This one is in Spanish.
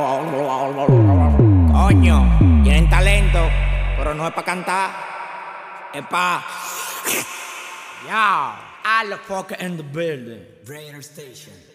Coño, tienen talento, pero no es para cantar, es para. Yo, I look fucking in the building. Raider Station.